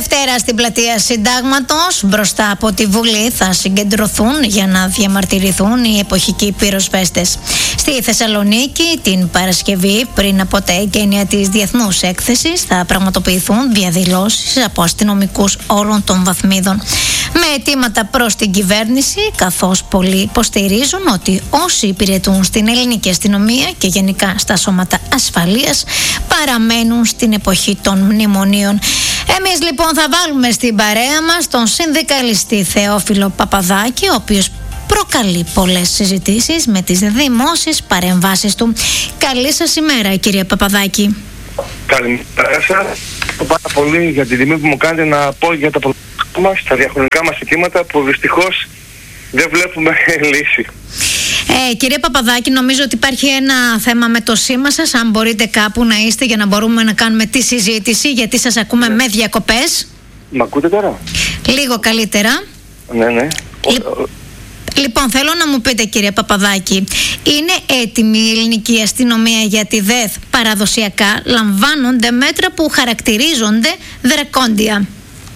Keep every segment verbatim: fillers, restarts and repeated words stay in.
Δευτέρα στην πλατεία Συντάγματος, μπροστά από τη Βουλή, θα συγκεντρωθούν για να διαμαρτυρηθούν οι εποχικοί πυροσβέστες. Στη Θεσσαλονίκη, την Παρασκευή, πριν από τα εγγένεια της Διεθνούς Έκθεσης, θα πραγματοποιηθούν διαδηλώσεις από αστυνομικούς όλων των βαθμίδων, με αιτήματα προς την κυβέρνηση, καθώς πολλοί υποστηρίζουν ότι όσοι υπηρετούν στην ελληνική αστυνομία και γενικά στα σώματα ασφαλείας παραμένουν στην εποχή των μνημονίων. Εμείς λοιπόν θα βάλουμε στην παρέα μας τον συνδικαλιστή Θεόφιλο Παπαδάκη, ο οποίος προκαλεί πολλές συζητήσεις με τις δημόσιες παρεμβάσεις του. Καλή σας ημέρα, κύριε Παπαδάκη. Καλημέρα σας. Πάρα πολύ για την τιμή που μου κάνετε να πω για τα προβλήματα μας, τα διαχρονικά μας αιτήματα που δυστυχώς δεν βλέπουμε λύση. Ε, κύριε Παπαδάκη, νομίζω ότι υπάρχει ένα θέμα με το σήμα σας. Αν μπορείτε κάπου να είστε για να μπορούμε να κάνουμε τη συζήτηση, γιατί σας ακούμε ναι. με διακοπές. Μ' ακούτε τώρα? Λίγο καλύτερα. Ναι, ναι. Λ- Λοιπόν, θέλω να μου πείτε, κύριε Παπαδάκη, είναι έτοιμη η ελληνική αστυνομία για τη ΔΕΘ? Παραδοσιακά λαμβάνονται μέτρα που χαρακτηρίζονται δρακόντια.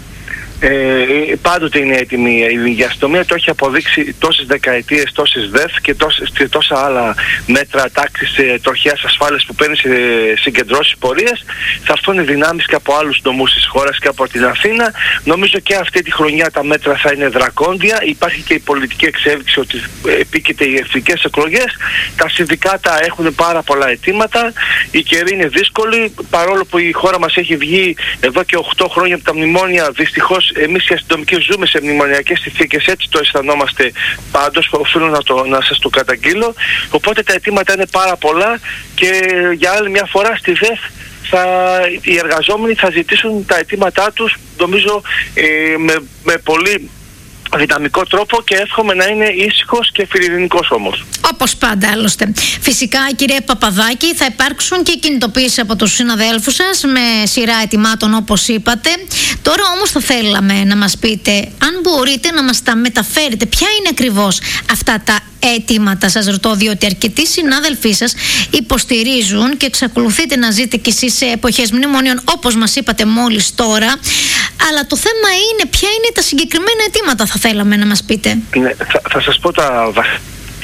Ε, πάντοτε είναι έτοιμη η ελληνική αστυνομία, το έχει αποδείξει τόσες δεκαετίες, τόσες ΔΕΘ και, τόσες, και τόσα άλλα μέτρα τάξης ε, τροχιάς ασφάλειας που παίρνει σε συγκεντρώσεις πορείες. Θα έρθουν δυνάμεις και από άλλους νομούς της χώρας και από την Αθήνα. Νομίζω και αυτή τη χρονιά τα μέτρα θα είναι δρακόντια. Υπάρχει και η πολιτική εξέλιξη ότι επίκειται οι εθνικές εκλογές. Τα συνδικάτα έχουν πάρα πολλά αιτήματα. Η καιρή είναι δύσκολη, παρόλο που η χώρα μας έχει βγει εδώ και οκτώ χρόνια από τα μνημόνια. Δυστυχώς εμείς οι αστυνομικοί ζούμε σε μνημονιακές συνθήκες, έτσι το αισθανόμαστε πάντως, οφείλω να, το, να σας το καταγγείλω. Οπότε τα αιτήματα είναι πάρα πολλά και για άλλη μια φορά στη ΔΕΘ θα, οι εργαζόμενοι θα ζητήσουν τα αιτήματά τους, νομίζω ε, με, με πολύ δυναμικό τρόπο, και εύχομαι να είναι ήσυχος και φιλιρινικός όμως. Όπως πάντα άλλωστε. Φυσικά, κύριε Παπαδάκη, θα υπάρξουν και κινητοποίησεις από τους συναδέλφους σας με σειρά αιτημάτων, όπως είπατε. Τώρα όμως θα θέλαμε να μας πείτε, αν μπορείτε να μας τα μεταφέρετε, ποια είναι ακριβώς αυτά τα αιτήματα. Σας ρωτώ διότι αρκετοί συνάδελφοί σας υποστηρίζουν και εξακολουθείτε να ζείτε κι εσείς σε εποχές μνημονίων, όπως μας είπατε μόλις τώρα. Αλλά το θέμα είναι ποια είναι τα συγκεκριμένα αιτήματα, θα θέλαμε να μας πείτε. Ναι, θα, θα σας πω τα βασικά.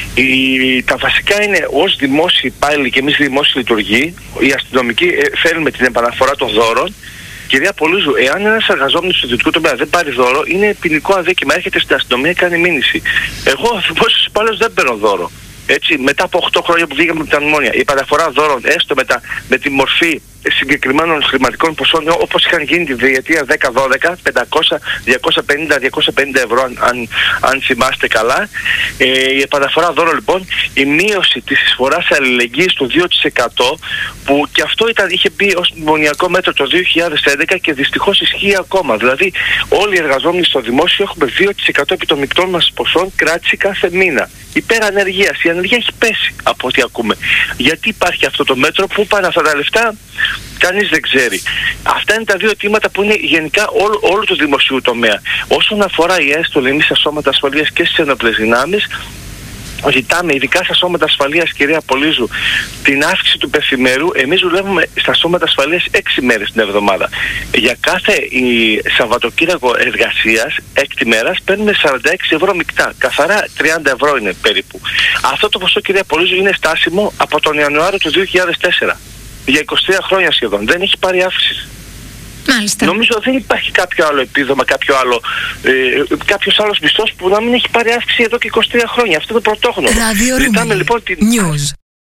Η, τα βασικά είναι, ως δημόσιοι υπάλληλοι και εμείς δημόσιοι λειτουργοί, οι αστυνομικοί ε, θέλουμε την επαναφορά των δώρων. Κυρία Πολύζου, εάν ένας εργαζόμενος του ιδιωτικού τομέα δεν πάρει δώρο, είναι ποινικό αδίκημα. Έρχεται στην αστυνομία και κάνει μήνυση. Εγώ, δημόσιος υπάλληλος, δεν παίρνω δώρο. Έτσι, μετά από οκτώ χρόνια που βγήκαμε από τα μνημόνια, η παραφορά δώρων, έστω με, τα, με τη μορφή συγκεκριμένων χρηματικών ποσών, όπως είχαν γίνει τη διετία δέκα δώδεκα, πεντακόσια, διακόσια πενήντα, διακόσια πενήντα ευρώ, αν, αν, αν θυμάστε καλά. Ε, η επαναφορά δώρο, λοιπόν, η μείωση της εισφοράς αλληλεγγύης του δύο τοις εκατό, που και αυτό ήταν, είχε μπει ως μνημονιακό μέτρο το δύο χιλιάδες έντεκα και δυστυχώς ισχύει ακόμα. Δηλαδή, όλοι οι εργαζόμενοι στο δημόσιο έχουμε δύο τοις εκατό επί των μεικτών μας ποσών κράτηση κάθε μήνα. Υπέρ ανεργίας. Η ανεργία έχει πέσει από ό,τι ακούμε. Γιατί υπάρχει αυτό το μέτρο, πού πάνε αυτά τα λεφτά, κανείς δεν ξέρει. Αυτά είναι τα δύο αιτήματα που είναι γενικά όλου, όλου του δημοσίου τομέα. Όσον αφορά η έστολη, εμείς στα σώματα ασφαλείας και στις ενόπλες δυνάμεις, ζητάμε ειδικά στα σώματα ασφαλείας, κυρία Πολύζου, την αύξηση του πεθημερού. Εμείς δουλεύουμε στα σώματα ασφαλείας έξι μέρες την εβδομάδα. Για κάθε η, Σαββατοκύριακο εργασίας, έκτη μέρας, παίρνουμε σαράντα έξι ευρώ μεικτά. Καθαρά τριάντα ευρώ είναι περίπου. Αυτό το ποσό, κυρία Πολύζου, είναι στάσιμο από τον Ιανουάριο του δύο χιλιάδες τέσσερα. Για είκοσι τρία χρόνια σχεδόν. Δεν έχει πάρει αύξηση. Μάλιστα. Νομίζω δεν υπάρχει κάποιο άλλο επίδομα, κάποιο άλλο, ε, κάποιος άλλος μισθός που να μην έχει πάρει αύξηση εδώ και είκοσι τρία χρόνια. Αυτό είναι το πρωτόχρονο. Ζητάμε λοιπόν την... News.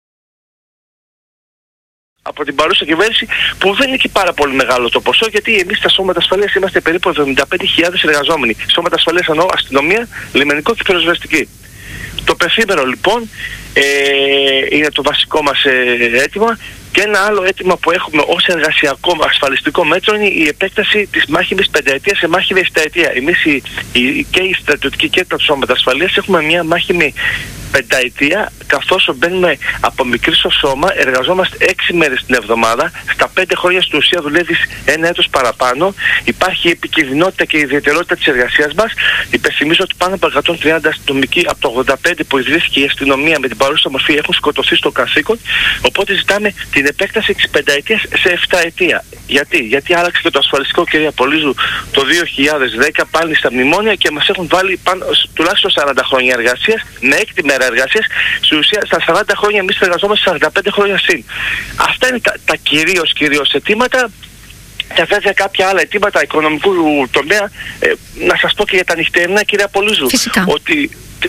Από την παρούσα κυβέρνηση, που δεν είναι και πάρα πολύ μεγάλο το ποσό, γιατί εμείς στα σώματα ασφαλείας είμαστε περίπου εβδομήντα πέντε χιλιάδες εργαζόμενοι. Σώματα ασφαλείας εννοώ αστυνομία, λιμενικό και πυροσβεστική. Το πεθήμερο λοιπόν ε, είναι το βασικό μας ε, αίτημα. Και ένα άλλο αίτημα που έχουμε ως εργασιακό ασφαλιστικό μέτρο είναι η επέκταση της μάχημης πενταετίας σε μάχημη επταετία. Εμείς οι, οι, και οι στρατιωτικοί και τα σώματα ασφαλείας έχουμε μια μάχημη πενταετία, καθώς μπαίνουμε από μικρή στο σώμα, εργαζόμαστε έξι μέρες την εβδομάδα, στα πέντε χρόνια στην ουσία δουλεύεις ένα έτος παραπάνω, υπάρχει η επικινδυνότητα και η ιδιαιτερότητα της εργασίας μας. Υπενθυμίζω ότι πάνω από εκατόν τριάντα αστυνομικοί από το ογδόντα πέντε που ιδρύθηκε η αστυνομία με την παρούσα μορφή έχουν σκοτωθεί στο καθήκον, οπότε ζητάμε την επέκταση της πενταετίας σε επταετία. Γιατί? Γιατί άλλαξε και το ασφαλιστικό, κυρία Πολύζου, το δύο χιλιάδες δέκα πάλι στα μνημόνια και μας έχουν βάλει πάνω, τουλάχιστον σαράντα χρόνια εργασίας, με έκτη μέρα εργασίας. Στην ουσία στα σαράντα χρόνια εμείς εργαζόμαστε σαράντα πέντε χρόνια συν. Αυτά είναι τα, τα κυρίως, κυρίως αιτήματα. Και βέβαια κάποια άλλα αιτήματα οικονομικού τομέα, ε, να σας πω και για τα νυχτερινά, κυρία Πολύζου, ότι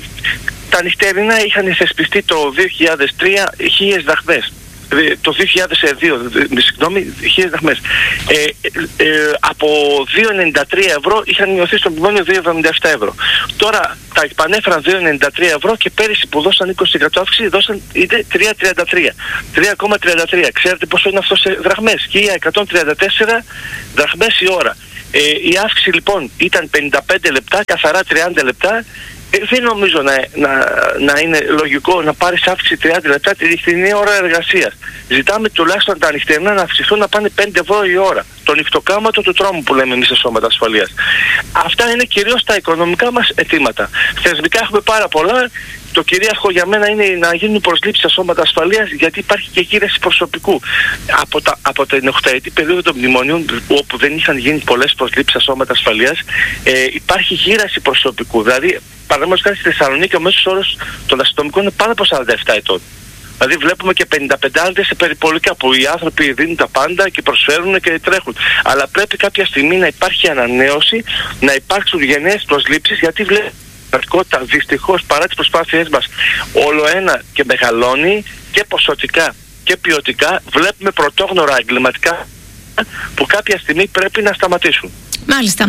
τα νυχτερινά είχαν θεσπιστεί το δύο χιλιάδες τρία χίλιες δραχμές. Το δύο χιλιάδες δύο, συγγνώμη, χίλιες δραχμές. Ε, ε, από δύο ενενήντα τρία ευρώ είχαν μειωθεί στο μνημόνιο δύο εβδομήντα επτά ευρώ. Τώρα τα επανέφεραν δύο ενενήντα τρία ευρώ και πέρυσι που δώσαν είκοσι τοις εκατό αύξηση δώσαν τρία τριάντα τρία. τρία κόμμα τριάντα τρία. Ξέρετε πόσο είναι αυτό σε δραχμές? χίλια εκατόν τριάντα τέσσερα δραχμές η ώρα. Ε, η αύξηση λοιπόν ήταν πενήντα πέντε λεπτά, καθαρά τριάντα λεπτά. Ε, δεν νομίζω να, να, να είναι λογικό να πάρεις αύξηση τριάντα λεπτά τη νυχτερινή ώρα εργασίας. Ζητάμε τουλάχιστον τα νυχτερινά να αυξηθούν να πάνε πέντε ευρώ η ώρα. Το νυχτοκάματο του τρόμου που λέμε εμείς σε σώματα ασφαλείας. Αυτά είναι κυρίως τα οικονομικά μας αιτήματα. Θεσμικά έχουμε πάρα πολλά. Το κυρίαρχο για μένα είναι να γίνουν προσλήψεις σε σώματα ασφαλείας, γιατί υπάρχει και γύρεση προσωπικού. Από, τα, από την οχταετή περίοδο των μνημονίων, όπου δεν είχαν γίνει πολλές προσλήψεις σε σώματα ασφαλείας, ε, υπάρχει γύραση προσωπικού. Δηλαδή, παραδείγματος χάρη στη Θεσσαλονίκη, ο μέσος όρος των αστυνομικών είναι πάνω από σαράντα επτά ετών. Δηλαδή βλέπουμε και πενηνταπεντάριδες σε περιπολικά που οι άνθρωποι δίνουν τα πάντα και προσφέρουν και τρέχουν. Αλλά πρέπει κάποια στιγμή να υπάρχει ανανέωση, να υπάρξουν γενναίες προσλήψεις, γιατί βλέπουμε δυστυχώς παρά τις προσπάθειές μας όλο ένα και μεγαλώνει και ποσοτικά και ποιοτικά. Βλέπουμε πρωτόγνωρα εγκληματικά που κάποια στιγμή πρέπει να σταματήσουν. Μάλιστα.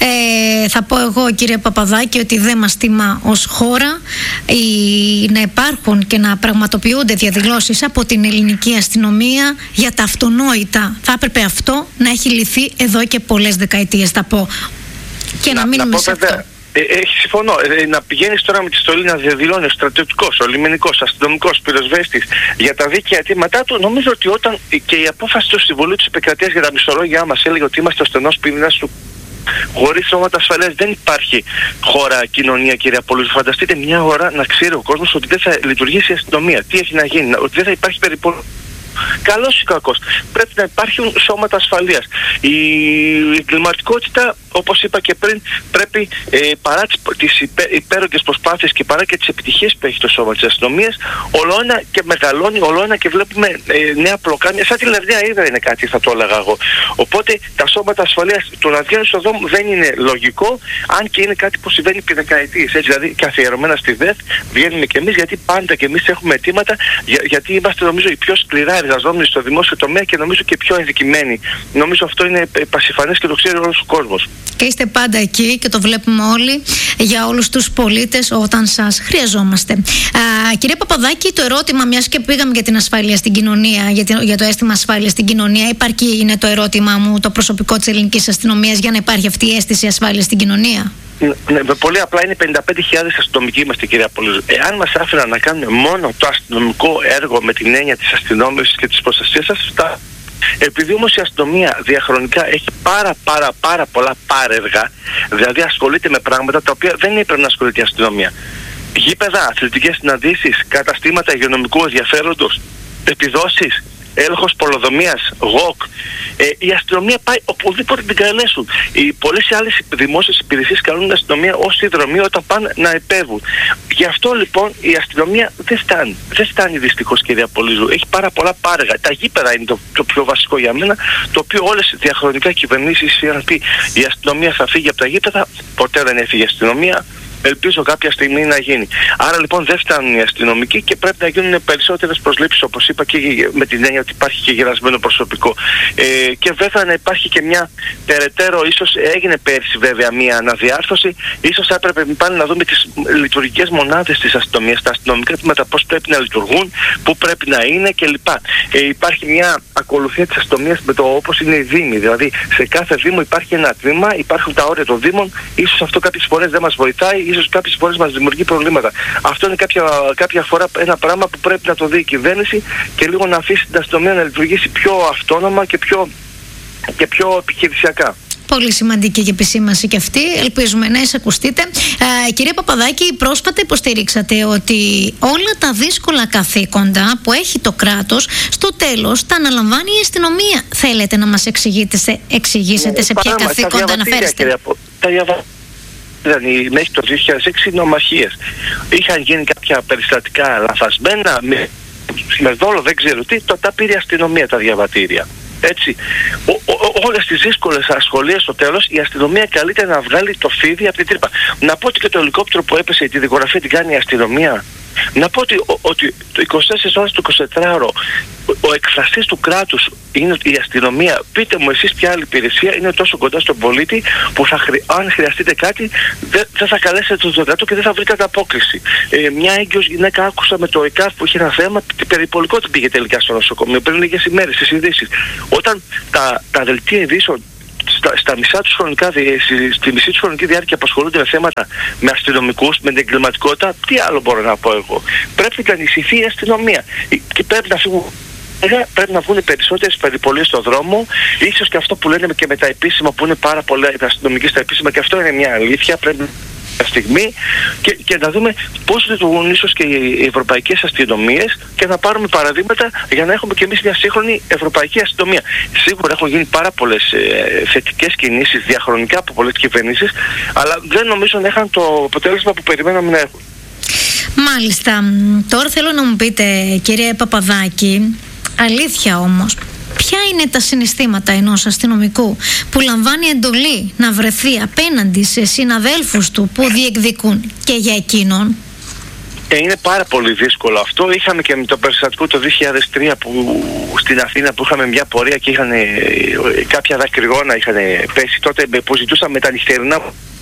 Ε, θα πω εγώ, κύριε Παπαδάκη, ότι δεν μας τιμά ως χώρα η, να υπάρχουν και να πραγματοποιούνται διαδηλώσεις από την ελληνική αστυνομία για τα αυτονόητα. Θα έπρεπε αυτό να έχει λυθεί εδώ και πολλές δεκαετίες, θα πω. Και να, να μείνουμε να σε αυτό. Ε, ε, συμφωνώ. Ε, να πηγαίνεις τώρα με τη στολή να διαδηλώνει ο στρατιωτικός, ο λιμενικός, αστυνομικός, πυροσβέστης για τα δίκαια αιτήματά του, νομίζω ότι όταν και η απόφαση του Συμβουλίου της Επικρατείας για τα μισθολόγια μας έλεγε ότι είμαστε ο στενός πυρήνας του, χωρίς σώματα ασφαλείας δεν υπάρχει χώρα, κοινωνία, κυρία Πολύζου. Φανταστείτε μια ώρα να ξέρει ο κόσμος ότι δεν θα λειτουργήσει η αστυνομία. Τι έχει να γίνει, ότι δεν θα υπάρχει περιπολία. Καλός ή κακός, πρέπει να υπάρχουν σώματα ασφαλείας. Η εγκληματικότητα, όπως είπα και πριν, πρέπει ε, παρά τις, τις υπέ, υπέρογγες προσπάθειες και παρά και τις επιτυχίες που έχει το σώμα της αστυνομίας, ολόνα και μεγαλώνει, ολόνα και βλέπουμε ε, νέα πλοκάμια. Σαν τη Λευδαία Ύδρα είναι κάτι, θα το έλεγα εγώ. Οπότε τα σώματα ασφαλείας, το να βγαίνουν στο δρόμο δεν είναι λογικό, αν και είναι κάτι που συμβαίνει επί δεκαετίες. Έτσι, δηλαδή καθιερωμένα στη ΔΕΘ βγαίνουμε και εμείς, γιατί πάντα και εμείς έχουμε αιτήματα, για, γιατί είμαστε νομίζω οι πιο σκληρά εργαζόμενοι στο δημόσιο τομέα και νομίζω και πιο ενδικημένοι. Νομίζω αυτό είναι πασιφανές και το ξέρει όλος ο κόσμος. Και είστε πάντα εκεί και το βλέπουμε όλοι για όλους τους πολίτες όταν σας χρειαζόμαστε. Α, κύριε Παπαδάκη, το ερώτημα, μιας και πήγαμε για την ασφάλεια στην κοινωνία, για, την, για το αίσθημα ασφάλειας στην κοινωνία, υπάρχει, είναι το ερώτημά μου, το προσωπικό της ελληνικής αστυνομίας για να υπάρχει αυτή η αίσθηση ασφάλειας στην κοινωνία? Ναι, πολύ απλά είναι πενήντα πέντε χιλιάδες αστυνομικοί είμαστε, κυρία Πολύζου. Εάν μας άφηναν να κάνουμε μόνο το αστυνομικό έργο με την έννοια της αστυνόμευσης και της προστασίας σας, αυτά. Επειδή όμως η αστυνομία διαχρονικά έχει πάρα πάρα πάρα πολλά πάρεργα, δηλαδή ασχολείται με πράγματα τα οποία δεν έπρεπε να ασχολείται η αστυνομία. Γήπεδα, αθλητικές συναντήσεις, καταστήματα υγειονομικού ενδιαφέροντος, επιδόσεις, έλεγχος πολεοδομίας, ΓΟΚ. Ε, η αστυνομία πάει οπουδήποτε την καλέσουν. Οι πολλές άλλες δημόσιες υπηρεσίες καλούν την αστυνομία ως συνδρομή όταν πάνε να επέβουν. Γι' αυτό λοιπόν η αστυνομία δεν φτάνει. Δεν φτάνει δυστυχώς, κυρία Πολύζου. Έχει πάρα πολλά πάρεγα. Τα γήπεδα είναι το, το πιο βασικό για μένα, το οποίο όλες διαχρονικά κυβερνήσεις είχαν πει η αστυνομία θα φύγει από τα γήπεδα. Ποτέ δεν έφυγε η αστυνομία. Ελπίζω κάποια στιγμή να γίνει. Άρα λοιπόν δεν φτάνουν οι αστυνομικοί και πρέπει να γίνουν περισσότερες προσλήψεις, όπως είπα, και με την έννοια ότι υπάρχει και γερασμένο προσωπικό. Ε, και βέβαια να υπάρχει και μια περαιτέρω, ίσως έγινε πέρσι βέβαια μια αναδιάρθρωση, ίσως θα έπρεπε πάλι να δούμε τις λειτουργικές μονάδες της αστυνομίας, τα αστυνομικά τμήματα, πώς πρέπει να λειτουργούν, πού πρέπει να είναι κλπ. Ε, υπάρχει μια ακολουθία της αστυνομίας με το όπως είναι οι δήμοι. Δηλαδή σε κάθε δήμο υπάρχει ένα τμήμα, υπάρχουν τα όρια των δήμων, ίσως αυτό κάποιες φορές δεν μας βοηθάει. ίσως κάποιες φορές μας δημιουργεί προβλήματα. Αυτό είναι κάποια, κάποια φορά ένα πράγμα που πρέπει να το δει η κυβέρνηση και λίγο να αφήσει την αστυνομία να λειτουργήσει πιο αυτόνομα και πιο, και πιο επιχειρησιακά. Πολύ σημαντική και επισήμανση και αυτή. Ελπίζουμε να εισακουστείτε. Ε, κυρία Παπαδάκη, πρόσφατα υποστηρίξατε ότι όλα τα δύσκολα καθήκοντα που έχει το κράτος, στο τέλος τα αναλαμβάνει η αστυνομία. Θέλετε να μας εξηγήσετε, εξηγήσετε σε ποια Πράγμα, καθήκοντα αναφέρεστε? Τα διαβατήρια μέχρι το δύο χιλιάδες έξι νομαρχίες. Είχαν γίνει κάποια περιστατικά λαθασμένα, με, με δόλο, δεν ξέρω τι, το τα πήρε η αστυνομία τα διαβατήρια. Έτσι, ο, ο, όλες τις δύσκολες ασχολίες στο τέλος η αστυνομία καλείται να βγάλει το φίδι από την τρύπα. Να πω ότι και το ελικόπτερο που έπεσε, τη δικογραφία την κάνει η αστυνομία. Να πω ότι, ο, ότι το είκοσι τέσσερις ώρες το εικοσιτετράωρο ο εκφραστής του κράτους είναι η αστυνομία. Πείτε μου εσείς ποια άλλη υπηρεσία είναι τόσο κοντά στον πολίτη που θα χρει... αν χρειαστείτε κάτι δεν δε θα καλέσετε το δωδεκάτο και δεν θα βρείτε ανταπόκριση. Ε, μια έγκυος γυναίκα άκουσα με το ΕΚΑΒ που είχε ένα θέμα, περιπολικό την πήγε τελικά στο νοσοκομείο πριν λίγες ημέρες στις ειδήσεις. Όταν τα, τα δελτία ειδήσεων Στα, στα μισά τους χρονικά, στη, στη μισή τους χρονική διάρκεια που ασχολούνται με θέματα με αστυνομικούς, με την εγκληματικότητα, τι άλλο μπορώ να πω εγώ? Πρέπει να ανησυχεί η αστυνομία και πρέπει να φύγουν. Πρέπει να βγουν περισσότερες περιπολίες στον δρόμο, ίσως και αυτό που λένε και με τα επίσημα που είναι πάρα πολλά αστυνομικοί στα επίσημα, και αυτό είναι μια αλήθεια. Πρέπει να στιγμή και, και να δούμε πώς λειτουργούν ίσως και οι ευρωπαϊκές αστυνομίες και να πάρουμε παραδείγματα για να έχουμε και εμείς μια σύγχρονη ευρωπαϊκή αστυνομία. Σίγουρα έχουν γίνει πάρα πολλές ε, θετικές κινήσεις διαχρονικά από πολλές κυβερνήσεις, αλλά δεν νομίζω να είχαν το αποτέλεσμα που περιμέναμε να έχουν. Μάλιστα. Τώρα θέλω να μου πείτε, κύριε Παπαδάκη, αλήθεια όμως, ποια είναι τα συναισθήματα ενός αστυνομικού που λαμβάνει εντολή να βρεθεί απέναντι σε συναδέλφους του που διεκδικούν και για εκείνον? Ε, είναι πάρα πολύ δύσκολο αυτό. Είχαμε και με το περιστατικό το δύο χιλιάδες τρία που στην Αθήνα που είχαμε μια πορεία και είχαν ε, κάποια δακρυγόνα είχαν πέσει τότε που ζητούσαμε τα νυχτερινά.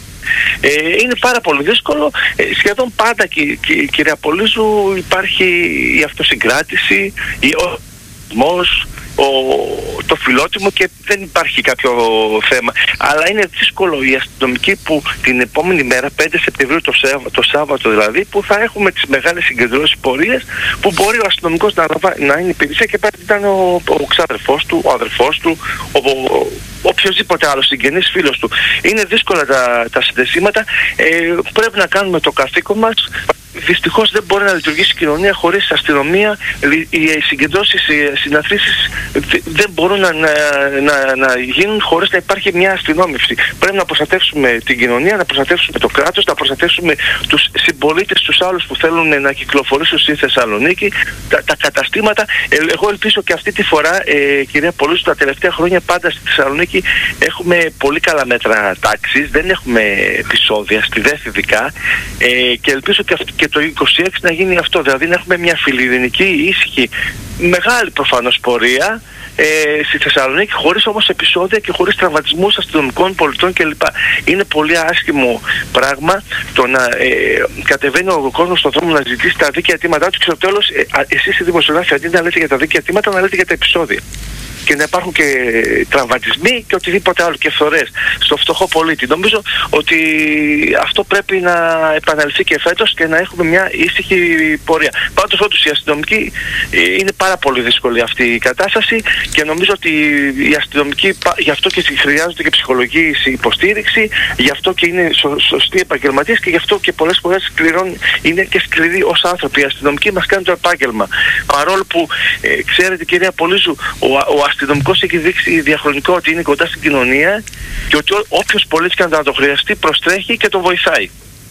Ε, είναι πάρα πολύ δύσκολο. Ε, σχεδόν πάντα, κυ, κυ, κυρία Πολύζου, υπάρχει η αυτοσυγκράτηση, ο οσμός, ο, το φιλότιμο και δεν υπάρχει κάποιο θέμα. Αλλά είναι δύσκολο οι αστυνομικοί που την επόμενη μέρα, πέντε Σεπτεμβρίου το, Σάββα, το Σάββατο δηλαδή, που θα έχουμε τις μεγάλες συγκεντρώσεις πορείες, που μπορεί ο αστυνομικός να, να είναι υπηρεσία και πρέπει να ήταν ο, ο ξάδερφός του, ο αδερφός του, ο, ο, οποιοδήποτε άλλο συγγενής φίλος του. Είναι δύσκολα τα, τα συνδεσίματα. Ε, πρέπει να κάνουμε το καθήκον μας. Δυστυχώς δεν μπορεί να λειτουργήσει η κοινωνία χωρίς αστυνομία. Οι συγκεντρώσεις, οι συναθρήσεις δεν μπορούν να, να, να, να γίνουν χωρίς να υπάρχει μια αστυνόμευση. Πρέπει να προστατεύσουμε την κοινωνία, να προστατεύσουμε το κράτος, να προστατεύσουμε τους συμπολίτες, τους άλλους που θέλουν να κυκλοφορήσουν στη Θεσσαλονίκη, τα, τα καταστήματα. Ε, εγώ ελπίζω και αυτή τη φορά, ε, κυρία Πολύζου, τα τελευταία χρόνια πάντα στη Θεσσαλονίκη έχουμε πολύ καλά μέτρα τάξης, δεν έχουμε επεισόδια, στη ΔΕΘ ειδικά, ε, και ελπίζω και, και το είκοσι έξι να γίνει αυτό, δηλαδή να έχουμε μια φιλιρινική, ήσυχη, μεγάλη προφανώς πορεία ε, στη Θεσσαλονίκη, χωρίς όμως επεισόδια και χωρίς τραυματισμούς αστυνομικών, πολιτών κλπ. Είναι πολύ άσχημο πράγμα το να ε, κατεβαίνει ο κόσμος στον δρόμο να ζητήσει τα δίκαια αιτήματά του και στο τέλος ε, εσείς οι δημοσιογράφοι αντί να λέτε για τα δίκαια αιτήματα, να λέτε για τα επεισόδια. Και να υπάρχουν και τραυματισμοί και οτιδήποτε άλλο και φθορές στο φτωχό πολίτη. Νομίζω ότι αυτό πρέπει να επαναληφθεί και φέτος και να έχουμε μια ήσυχη πορεία. Πάντως όντως η αστυνομική είναι πάρα πολύ δύσκολη αυτή η κατάσταση και νομίζω ότι οι αστυνομικοί γι' αυτό και χρειάζονται και ψυχολογική υποστήριξη, γι' αυτό και είναι σω, σωστοί επαγγελματίες και γι' αυτό και πολλές φορές σκληρών, είναι και σκληροί ως άνθρωποι. Οι αστυνομικοί μας κάνουν το επάγγελμα. Παρόλο που ε, ξέρετε, κυρία Πολύζου, ο, ο αστυνομικός έχει δείξει διαχρονικό ότι είναι κοντά στην κοινωνία και ότι όποιος πολίτης και να το χρειαστεί προστρέχει και το βοηθάει.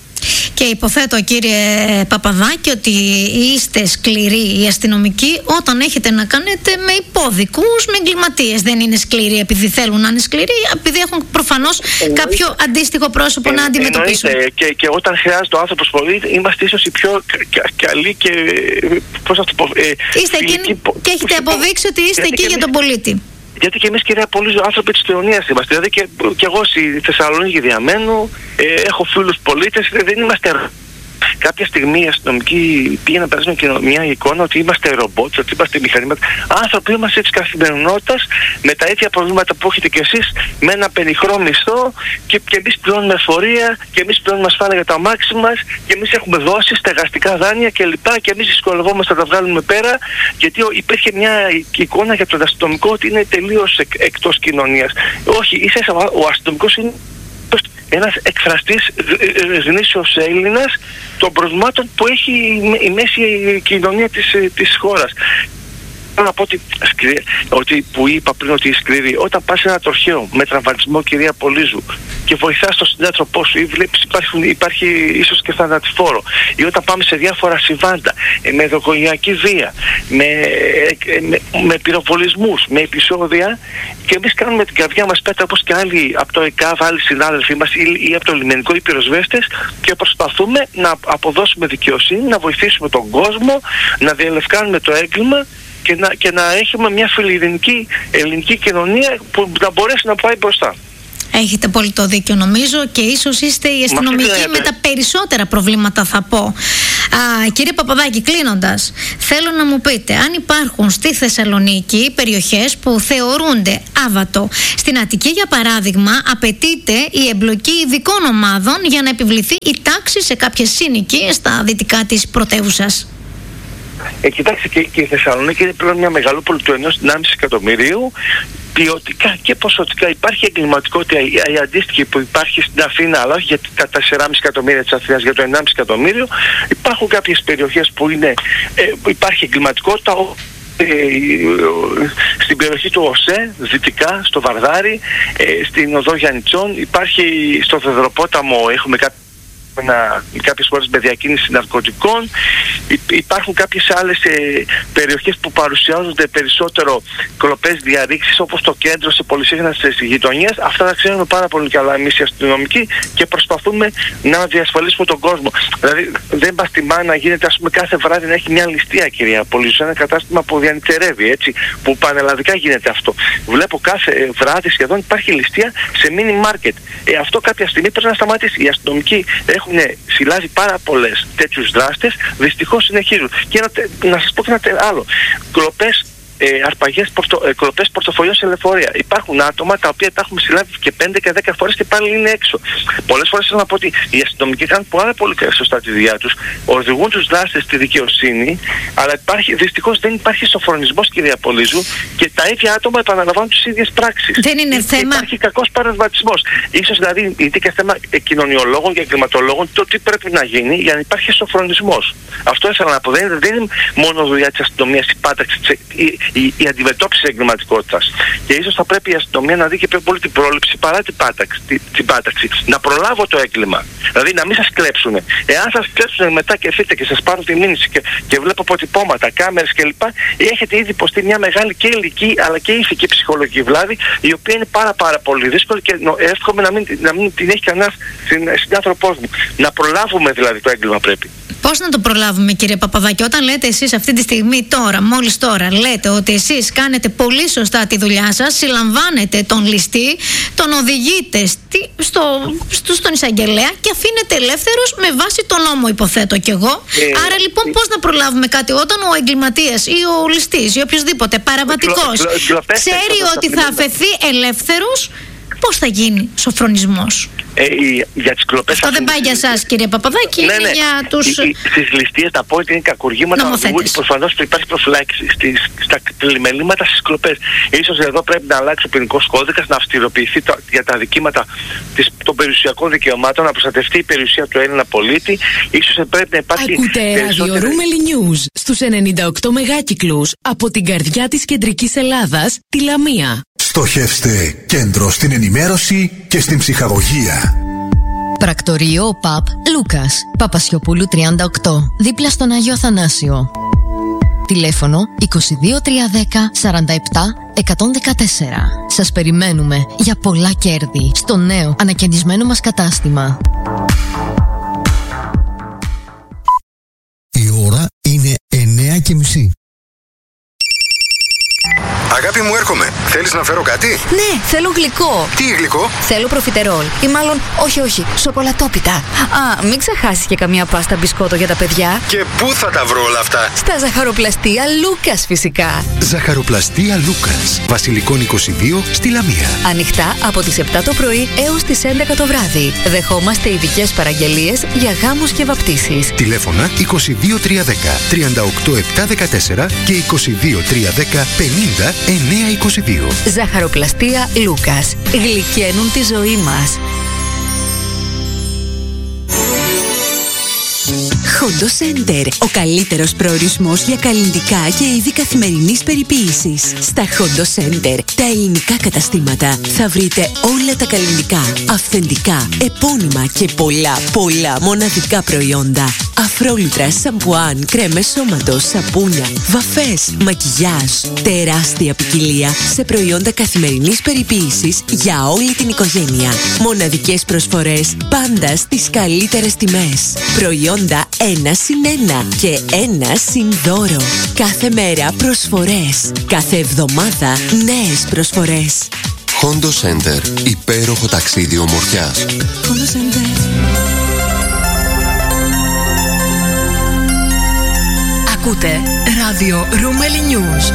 Και υποθέτω, κύριε Παπαδάκη, ότι είστε σκληροί οι αστυνομικοί όταν έχετε να κάνετε με υπόδικους, με εγκληματίες. Δεν είναι σκληροί επειδή θέλουν να είναι σκληροί, επειδή έχουν προφανώς εννοείται κάποιο αντίστοιχο πρόσωπο ε, να αντιμετωπίσουν. Και, και όταν χρειάζεται ο άνθρωπος πολύ, είμαστε ίσως οι πιο καλοί και πώς να το πω, ε, είστε εκείνοι και έχετε αποδείξει ότι είστε εκεί για τον πολίτη. Γιατί και εμείς, κυρία Πολύζου, άνθρωποι της κοινωνίας είμαστε. Δηλαδή και, και εγώ στη Θεσσαλονίκη διαμένω, ε, έχω φίλους πολίτες, δεν είμαστε Κάποια στιγμή οι αστυνομικοί πήγαιναν να περάσουν μια εικόνα ότι είμαστε ρομπότ, ότι είμαστε μηχανήματα. Άνθρωποι είμαστε τη καθημερινότητα με τα ίδια προβλήματα που έχετε κι εσείς, με ένα πενιχρό μισθό και, και εμείς πληρώνουμε εφορία και εμείς πληρώνουμε ασφάλεια για τα αμάξι μας και εμείς έχουμε δώσει στεγαστικά δάνεια κλπ. Και, και εμείς δυσκολευόμαστε να τα βγάλουμε πέρα, γιατί υπήρχε μια εικόνα για τον αστυνομικό ότι είναι τελείως εκ, εκτός κοινωνίας. Όχι, ίσα-ίσα ο αστυνομικός είναι ένας εκφραστής γνήσιος Έλληνας των προβλημάτων που έχει η μέση κοινωνία της, της χώρας. Θέλω να πω ότι, ότι που είπα πριν ότι σκληρή, όταν πας σε ένα τροχαίο με τραυματισμό, κυρία Πολύζου, και βοηθάς τον συνάνθρωπό σου ή βλέπεις υπάρχουν, υπάρχει ίσως και θανατηφόρο, ή όταν πάμε σε διάφορα συμβάντα με δοκογειακή βία, με, με, με πυροβολισμούς, με επεισόδια, και εμείς κάνουμε την καρδιά μας πέτρα όπως και άλλοι από το ΕΚΑΒ, άλλοι συνάδελφοί μας ή, ή από το λιμενικό ή πυροσβέστες, και προσπαθούμε να αποδώσουμε δικαιοσύνη, να βοηθήσουμε τον κόσμο, να διαλευκάνουμε το έγκλημα και να, και να έχουμε μια φιλιρινική ελληνική κοινωνία που να μπορέσει να πάει μπροστά. Έχετε πολύ το δίκιο νομίζω, και ίσως είστε οι αστυνομικοί με τα περισσότερα προβλήματα, θα πω. Α, κύριε Παπαδάκη, κλείνοντας, θέλω να μου πείτε αν υπάρχουν στη Θεσσαλονίκη περιοχές που θεωρούνται άβατο. Στην Αττική, για παράδειγμα, απαιτείται η εμπλοκή ειδικών ομάδων για να επιβληθεί η τάξη σε κάποιες συνοικίες στα δυτικά της πρωτεύουσας. Ε, κοιτάξτε, και, και η Θεσσαλονίκη είναι πλέον μια μεγαλούπολη του ενός κόμμα πέντε εκατομμυρίου. Ποιοτικά και ποσοτικά υπάρχει εγκληματικότητα η, η αντίστοιχη που υπάρχει στην Αθήνα, αλλά όχι για τα τέσσερα κόμμα πέντε εκατομμύρια της Αθήνας, για το ένα κόμμα πέντε εκατομμύριο. Υπάρχουν κάποιες περιοχές που είναι, ε, υπάρχει εγκληματικότητα. Ε, στην περιοχή του ΟΣΕ, δυτικά, στο Βαρδάρι, ε, στην οδό Γιαννιτσών, υπάρχει στο Θεδροπόταμο, έχουμε κάποια Να, κάποιες φορές με διακίνηση ναρκωτικών. Υπάρχουν κάποιες άλλες ε, περιοχές που παρουσιάζονται περισσότερο κλοπές διαρρήξεις, όπως το κέντρο σε πολυσύχνας γειτονιές. Αυτά τα ξέρουμε πάρα πολύ καλά εμείς οι αστυνομικοί και προσπαθούμε να διασφαλίσουμε τον κόσμο. Δηλαδή δεν μας τιμά να γίνεται, ας πούμε, κάθε βράδυ να έχει μια ληστεία, κυρία Πολύζου, ένα κατάστημα που διανυκτερεύει, έτσι, που πανελλαδικά γίνεται αυτό. Βλέπω κάθε βράδυ σχεδόν υπάρχει ληστεία σε μίνι μάρκετ. Ε, αυτό κάποια στιγμή πρέπει να σταματήσει. Οι αστυνομικοί έχουν συλλάβει πάρα πολλές τέτοιους δράστες, δυστυχώς συνεχίζουν. Και να, να σας πω και ένα άλλο. Κλοπές, ε, αρπαγές, πορτο, ε, κλοπές πορτοφολιών σε λεωφορεία. Υπάρχουν άτομα τα οποία τα έχουμε συλλάβει και πέντε και δέκα φορές και πάλι είναι έξω. Πολλές φορές θέλω να πω ότι οι αστυνομικοί κάνουν πάρα πολύ σωστά τη δουλειά τους, οδηγούν τους δράστες στη δικαιοσύνη, αλλά υπάρχει, δυστυχώς δεν υπάρχει σοφρονισμός, κυρία Πολύζου, και τα ίδια άτομα επαναλαμβάνουν τις ίδιες πράξεις. Δεν είναι και, θέμα. Υπάρχει κακός παρεμβατισμός. Ίσως δηλαδή είναι και θέμα κοινωνιολόγων και εγκληματολόγων το τι πρέπει να γίνει για να υπάρχει σοφρονισμός. Αυτό ήθελα να πω. Δεν είναι, δεν είναι μόνο δουλειά της αστυνομίας η πάταξη, η, η, η αντιμετώπιση της εγκληματικότητας. Και ίσως θα πρέπει η αστυνομία να δει και πιο πολύ την πρόληψη παρά την πάταξη, την, την πάταξη. Να προλάβω το έγκλημα. Δηλαδή να μην σας κλέψουν. Εάν σας κλέψουν μετά και έρθετε και σας πάρουν τη μήνυση και, και βλέπω αποτυπώματα, κάμερες κλπ., έχετε ήδη υποστεί μια μεγάλη και ηλική αλλά και ηθική ψυχολογική βλάβη, η οποία είναι πάρα πάρα πολύ δύσκολη και εύχομαι να μην, να μην την έχει κανένας συνάνθρωπός μου. Να προλάβουμε δηλαδή το έγκλημα πρέπει. Πώς να το προλάβουμε, κύριε Παπαδάκη, όταν λέτε εσείς αυτή τη στιγμή, τώρα, μόλις τώρα, λέτε ότι εσείς κάνετε πολύ σωστά τη δουλειά σας, συλλαμβάνετε τον ληστή, τον οδηγείτε στη, στο, στο, στον εισαγγελέα και αφήνετε ελεύθερος με βάση τον νόμο, υποθέτω κι εγώ. Ε, Άρα λοιπόν ε, πώς να προλάβουμε κάτι όταν ο εγκληματίας ή ο ληστής ή οποιοδήποτε παραβατικός ξέρει ότι θα αφαιθεί ελεύθερος, πώς θα γίνει σοφρονισμός? Ε, για τις κλοπές. Αυτό δεν πάει για εσάς, κύριε Παπαδάκη, ναι, είναι ναι. για τους. Στις ληστείες τα πω ότι είναι κακουργήματα οδηγού, προφανώς υπάρχει προφυλάξη. Στα πλημελήματα, στις κλοπές. Ίσως εδώ πρέπει να αλλάξει ο ποινικός κώδικας, να αυστηροποιηθεί το, για τα δικήματα της, των περιουσιακών δικαιωμάτων, να προστατευτεί η περιουσία του Έλληνα πολίτη. Ίσως πρέπει να υπάρχει. Ακούτε Ράδιο Ρούμελι News στους ενενήντα οκτώ μεγάκυκλους από την καρδιά της κεντρικής Ελλάδας, τη Λαμία. Στοχεύστε κέντρο στην ενημέρωση και στην ψυχαγωγία. Πρακτορείο ΠΑΠ Λούκας, Παπασιοπούλου τριάντα οκτώ, δίπλα στον Άγιο Αθανάσιο. Τηλέφωνο είκοσι δύο τριακόσια δέκα σαράντα επτά εκατόν δεκατέσσερα. Σας περιμένουμε για πολλά κέρδη στο νέο ανακαινισμένο μας κατάστημα. Η ώρα είναι εννιά και μισή. Αγάπη μου, έρχομαι. Θέλεις να φέρω κάτι? Ναι, θέλω γλυκό. Τι γλυκό? Θέλω προφιτερόλ. Ή μάλλον, όχι, όχι, σοκολατόπιτα. Α, μην ξεχάσεις και καμία πάστα μπισκότο για τα παιδιά. Και πού θα τα βρω όλα αυτά? Στα ζαχαροπλαστεία Λούκας, φυσικά. Ζαχαροπλαστεία Λούκας. Βασιλικών είκοσι δύο στη Λαμία. Ανοιχτά από τις επτά το πρωί έως τις έντεκα το βράδυ. Δεχόμαστε ειδικές παραγγελίες για γάμους και βαπτίσεις. Τηλέφωνα είκοσι δύο τριακόσια δέκα τριάντα οκτώ επτακόσια δεκατέσσερα και είκοσι δύο τριακόσια δέκα πενήντα εννιακόσια είκοσι δύο. Ζαχαροπλαστεία Λούκας. Γλυκαίνουν τη ζωή μας. Hondo Center, ο καλύτερος προορισμός για καλλυντικά και είδη καθημερινής περιποίησης. Στα Hondo Center, τα ελληνικά καταστήματα, θα βρείτε όλα τα καλλυντικά, αυθεντικά, επώνυμα και πολλά, πολλά μοναδικά προϊόντα. Αφρόλουτρα, σαμπουάν, κρέμες σώματος, σαπούνια, βαφές, μακιγιάζ. Τεράστια ποικιλία σε προϊόντα καθημερινής περιποίησης για όλη την οικογένεια. Μοναδικές προσφορές πάντα στις καλύτερες τιμές. Προϊόντα ένα συν ένα και ένα συν δώρο. Κάθε μέρα προσφορές. Κάθε εβδομάδα νέες προσφορές. Hondo Center. Υπέροχο ταξίδι ομορφιάς. Hondo Center. Ακούτε ράδιο Ρούμελι News.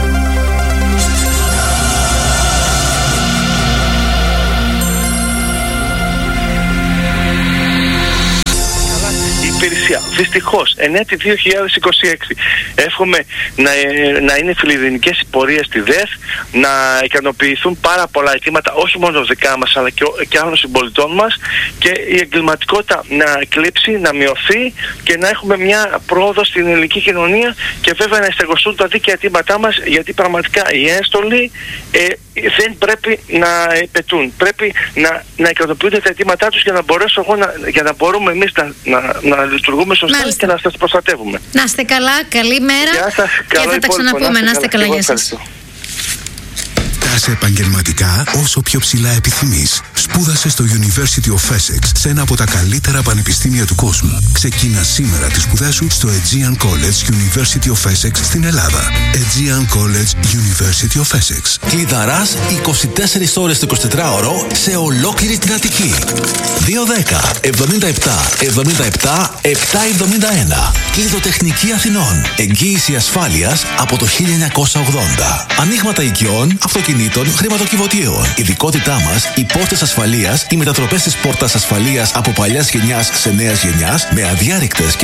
Υπηρεσία. Δυστυχώς, ενέτη δύο χιλιάδες είκοσι έξι. Εύχομαι να, να είναι φιλιρινικές οι πορείες στη ΔΕΘ, να ικανοποιηθούν πάρα πολλά αιτήματα, όχι μόνο δικά μας, αλλά και, και άλλων συμπολιτών μας, και η εγκληματικότητα να εκλείψει, να μειωθεί και να έχουμε μια πρόοδο στην ελληνική κοινωνία, και βέβαια να στεγοστούν τα δίκαια αιτήματά μας, γιατί πραγματικά οι ένστολοι ε, δεν πρέπει να πετούν. Πρέπει να, να ικανοποιούνται τα αιτήματά τους για να μπορέσω εγώ να, για να μπορούμε εμείς να, να, να λειτουργούμε σωστά. Μάλιστα. Και να σας προστατεύουμε. Να είστε καλά, καλή μέρα. Γεια σας, και θα τα ξαναπούμε. Να είστε καλά, γεια σας. Σπούδασε επαγγελματικά όσο πιο ψηλά επιθυμείς. Σπούδασε στο University of Essex, σε ένα από τα καλύτερα πανεπιστήμια του κόσμου. Ξεκίνα σήμερα τις σπουδές σου στο Aegean College University of Essex στην Ελλάδα. Aegean College University of Essex. Κλειδαράς είκοσι τέσσερις ώρες το εικοσιτετράωρο σε ολόκληρη την Αττική. δύο δέκα εβδομήντα επτά εβδομήντα επτά επτακόσια εβδομήντα ένα. Κλειδοτεχνική Αθηνών. Εγγύηση ασφάλειας από το χίλια εννιακόσια ογδόντα. Ανοίγματα οικειών, αυτοκινήτων, χρηματοκιβωτίων. Ειδικότητά μας, οι πόρτες ασφαλείας, οι μετατροπές της πόρτας ασφαλείας από παλιάς γενιάς σε νέας γενιάς, με αδιάρρηκτες και